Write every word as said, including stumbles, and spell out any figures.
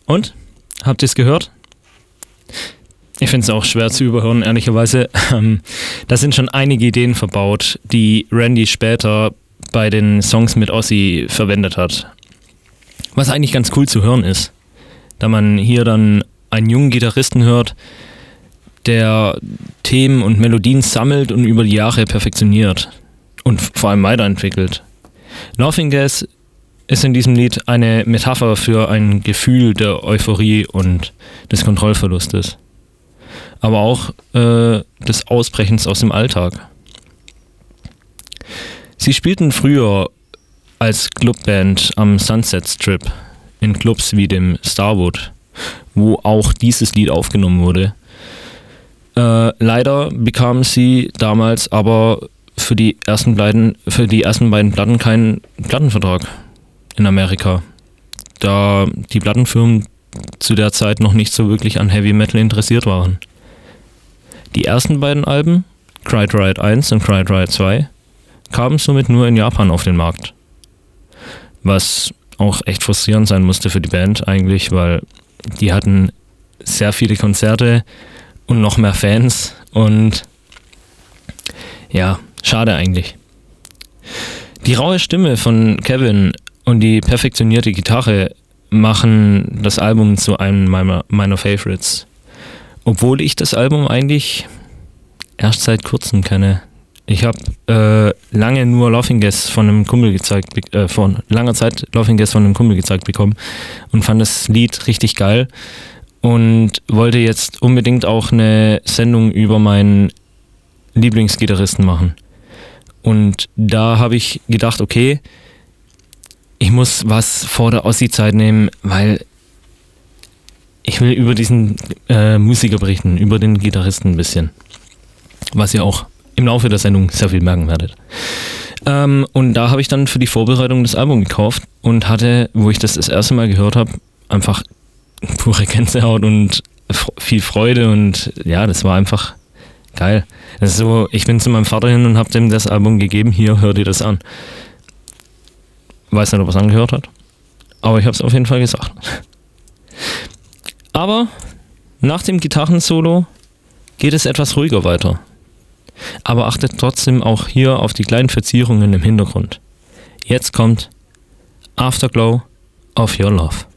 Und? Habt ihr es gehört? Ich finde es auch schwer zu überhören, ehrlicherweise. Da sind schon einige Ideen verbaut, die Randy später bei den Songs mit Ozzy verwendet hat. Was eigentlich ganz cool zu hören ist, da man hier dann einen jungen Gitarristen hört, der Themen und Melodien sammelt und über die Jahre perfektioniert und vor allem weiterentwickelt. Laughing Gas ist in diesem Lied eine Metapher für ein Gefühl der Euphorie und des Kontrollverlustes. Aber auch äh, des Ausbrechens aus dem Alltag. Sie spielten früher als Clubband am Sunset Strip in Clubs wie dem Starwood, wo auch dieses Lied aufgenommen wurde. Äh, leider bekamen sie damals aber für die ersten beiden, für die ersten beiden Platten keinen Plattenvertrag in Amerika, da die Plattenfirmen zu der Zeit noch nicht so wirklich an Heavy Metal interessiert waren. Die ersten beiden Alben, Cried Riot eins und Cried Riot zwei, kamen somit nur in Japan auf den Markt. Was auch echt frustrierend sein musste für die Band eigentlich, weil die hatten sehr viele Konzerte und noch mehr Fans und ja, schade eigentlich. Die raue Stimme von Kevin und die perfektionierte Gitarre machen das Album zu einem meiner, meiner Favorites. Obwohl ich das Album eigentlich erst seit kurzem kenne. Ich habe äh, lange nur Laughing Gas von einem Kumpel gezeigt, äh, vor langer Zeit Laughing Gas von einem Kumpel gezeigt bekommen und fand das Lied richtig geil und wollte jetzt unbedingt auch eine Sendung über meinen Lieblingsgitarristen machen. Und da habe ich gedacht, okay, ich muss was vor der Ossi-Zeit nehmen, weil ich will über diesen äh, Musiker berichten, über den Gitarristen ein bisschen. Was ihr auch im Laufe der Sendung sehr viel merken werdet. Ähm, und da habe ich dann für die Vorbereitung das Album gekauft und hatte, wo ich das das erste Mal gehört habe, einfach pure Gänsehaut und f- viel Freude und ja, das war einfach geil. Das ist so, ich bin zu meinem Vater hin und habe dem das Album gegeben, hier, hör dir das an. Weiß nicht, ob er es angehört hat, aber ich habe es auf jeden Fall gesagt. Aber nach dem Gitarrensolo geht es etwas ruhiger weiter. Aber achtet trotzdem auch hier auf die kleinen Verzierungen im Hintergrund. Jetzt kommt Afterglow of Your Love.